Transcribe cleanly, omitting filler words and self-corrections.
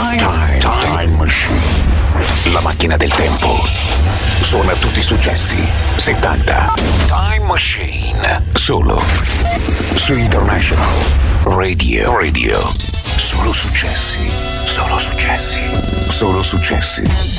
Time Machine. La macchina del tempo. Suona tutti i successi 70. Time Machine. Solo su International Radio. Solo successi. Solo successi.